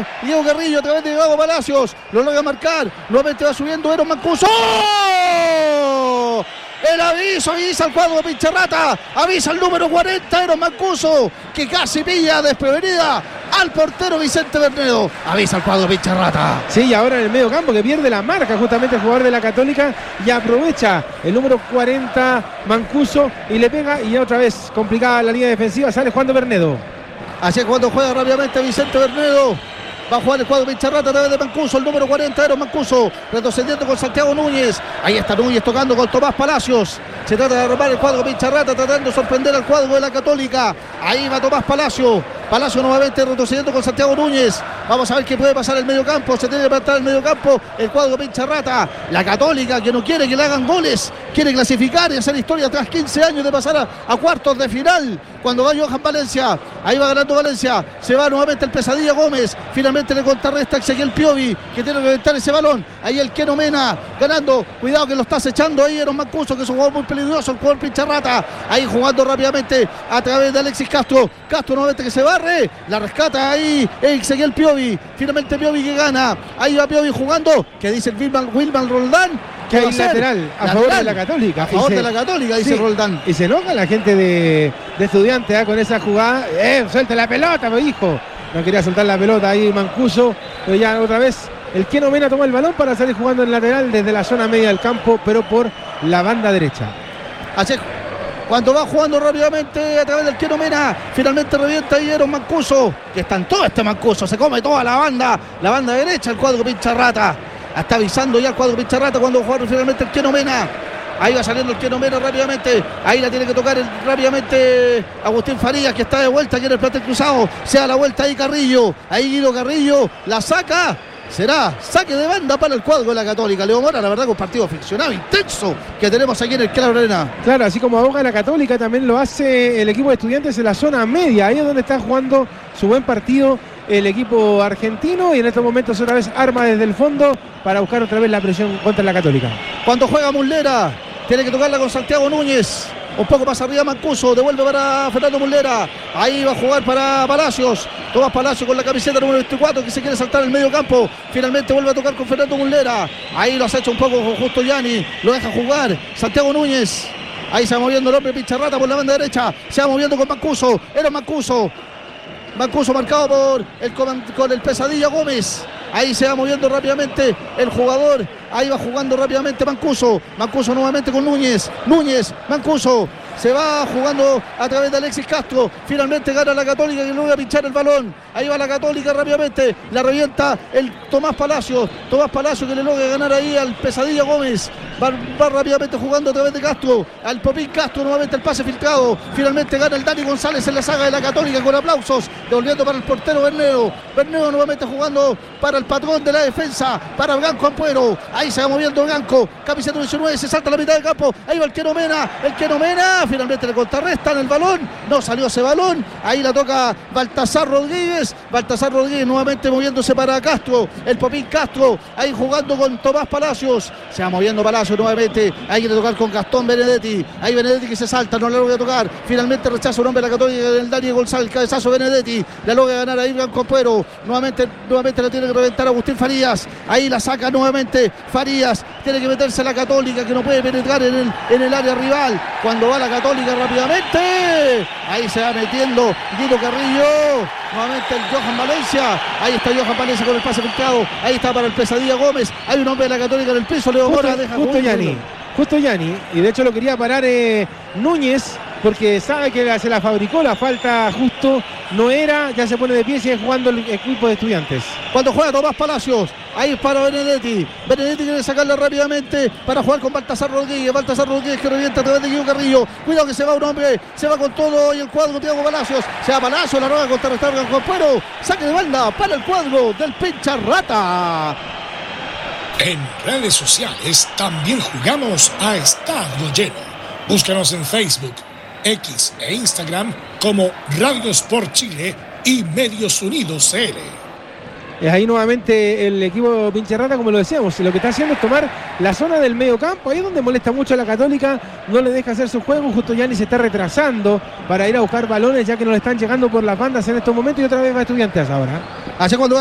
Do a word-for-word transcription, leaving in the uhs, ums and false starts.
nuevamente Diego Carrillo a través de Gago Palacios. Lo logra marcar. Nuevamente va subiendo Eros Mancuso. ¡Oh! El aviso, avisa al cuadro de Pincharrata, avisa el número cuarenta, Eros Mancuso, que casi pilla desprevenida al portero Vicente Bernedo. Avisa al cuadro de Pincharrata. Sí, y ahora en el medio campo que pierde la marca justamente el jugador de la Católica y aprovecha el número cuarenta Mancuso y le pega, y otra vez complicada la línea defensiva, sale Juan de Bernedo. Así es cuando juega rápidamente Vicente Bernedo. Va a jugar el cuadro Pincharrata a través de Mancuso, el número cuarenta, Eros Mancuso, retrocediendo con Santiago Núñez. Ahí está Núñez tocando con Tomás Palacios. Se trata de armar el cuadro Pincharrata, tratando de sorprender al cuadro de la Católica. Ahí va Tomás Palacio. Palacio nuevamente retrocediendo con Santiago Núñez. Vamos a ver qué puede pasar en el medio campo. Se tiene que plantar el medio campo el cuadro Pincharrata. La Católica, que no quiere que le hagan goles, quiere clasificar y hacer historia tras quince años de pasar a, a cuartos de final. Cuando va Johan Valencia, ahí va ganando Valencia. Se va nuevamente el Pesadilla Gómez. Finalmente le contrarresta Ezequiel Piovi, que tiene que levantar ese balón. Ahí el Keno Mena ganando. Cuidado que lo está acechando ahí Eros Mancuso, que es un jugador muy peligroso, el jugador Pincharrata. Ahí jugando rápidamente a través de Alexis Castro. Castro nuevamente que se barre. La rescata ahí Ezequiel Piovi. Finalmente Piovi que gana. Ahí va Piovi jugando. Que dice el Wilman, Wilman Roldán. Que hay lateral a lateral, favor de la Católica. A favor se, de la Católica, dice sí, Roldán. Y se enoja la gente de, de Estudiantes ¿eh? con esa jugada. Eh, suelta la pelota, me dijo. No quería soltar la pelota ahí Mancuso. Pero ya otra vez el Keno Mena toma el balón para salir jugando en lateral desde la zona media del campo, pero por la banda derecha. Así es. Cuando va jugando rápidamente a través del Keno Mena, finalmente revienta ahí Eros Mancuso, que está en todo este Mancuso, se come toda la banda, la banda derecha, el cuadro Pincharrata. Está avisando ya el cuadro Pincharrata cuando va a jugar finalmente el Keno Mena. Ahí va saliendo el Keno Mena rápidamente. Ahí la tiene que tocar el, rápidamente Agustín Farías, que está de vuelta aquí en el plantel cruzado. Se da la vuelta ahí Carrillo. Ahí Guido Carrillo la saca. Será saque de banda para el cuadro de la Católica. Leo Mora, la verdad que un partido ficcionado, intenso, que tenemos aquí en el Claro Arena. Claro, así como aboga la Católica, también lo hace el equipo de Estudiantes en la zona media. Ahí es donde está jugando su buen partido el equipo argentino, y en estos momentos otra vez arma desde el fondo para buscar otra vez la presión contra la Católica. Cuando juega Muslera, tiene que tocarla con Santiago Núñez. Un poco más arriba Mancuso, devuelve para Fernando Muslera. Ahí va a jugar para Palacios. Tomás Palacios con la camiseta número veinticuatro, que se quiere saltar el medio campo. Finalmente vuelve a tocar con Fernando Muslera. Ahí lo has hecho un poco con Justo Yanni. Lo deja jugar Santiago Núñez. Ahí se va moviendo el hombre Pincharrata por la banda derecha. Se va moviendo con Mancuso. Eros Mancuso. Mancuso marcado por el, con el Pesadilla Gómez. Ahí se va moviendo rápidamente el jugador. Ahí va jugando rápidamente Mancuso. Mancuso nuevamente con Núñez. Núñez, Mancuso. Se va jugando a través de Alexis Castro. Finalmente gana la Católica, que logra pinchar el balón. Ahí va la Católica rápidamente. La revienta el Tomás Palacios. Tomás Palacios que le logra ganar ahí al Pesadilla Gómez. Va, va rápidamente jugando a través de Castro. Al Popín Castro, nuevamente el pase filtrado. Finalmente gana el Dani González en la saga de la Católica con aplausos. Devolviendo para el portero Bernedo. Bernedo nuevamente jugando para el patrón de la defensa. Para Blanco Ampuero. Ahí se va moviendo Blanco. Camiseta diecinueve. Se salta a la mitad del campo. Ahí va el Keno Mena. El Keno Mena. Finalmente le contrarrestan el balón. No salió ese balón. Ahí la toca Baltasar Rodríguez. Baltasar Rodríguez nuevamente moviéndose para Castro. El Popín Castro. Ahí jugando con Tomás Palacios. Se va moviendo Palacios nuevamente. Hay que tocar con Gastón Benedetti. Ahí Benedetti que se salta. No le logra tocar. Finalmente rechaza un hombre de la Católica del Dani González. Cabezazo Benedetti. La logra ganar ahí Blanco Ampuero. Nuevamente, nuevamente la tiene que reventar Agustín Farías. Ahí la saca nuevamente Farías. Tiene que meterse la Católica, que no puede penetrar en el, en el área rival. Cuando va la Católica rápidamente. Ahí se va metiendo Guido Carrillo. Nuevamente el Johan Valencia. Ahí está Johan Valencia con el pase filtrado. Ahí está para el Pesadilla Gómez. Hay un hombre de la Católica en el piso. Leo Mora deja justo Yanni. Justo Yanni. Y de hecho lo quería parar eh, Núñez, porque sabe que se la fabricó la falta. Justo no era. Ya se pone de pie y sigue jugando el equipo de Estudiantes. Cuando juega Tomás Palacios. Ahí para Benedetti. Benedetti quiere sacarla rápidamente para jugar con Baltasar Rodríguez. Baltasar Rodríguez que revienta a través de Guido Carrillo. Cuidado que se va un hombre. Se va con todo. Y el cuadro Thiago Palacios. Se va Palacios. La roba contra Restaurant con Ampuero. Saque de banda para el cuadro del Pincharrata. En redes sociales también jugamos a Estadio Lleno. Búscanos en Facebook, X e Instagram como Radio Sport Chile y Medios Unidos C L. Es ahí nuevamente el equipo Pincharrata, como lo decíamos, lo que está haciendo es tomar la zona del medio campo, ahí es donde molesta mucho a la Católica, no le deja hacer su juego. Justo Yanni se está retrasando para ir a buscar balones, ya que no le están llegando por las bandas en estos momentos, y otra vez va Estudiantes ahora. Allá cuando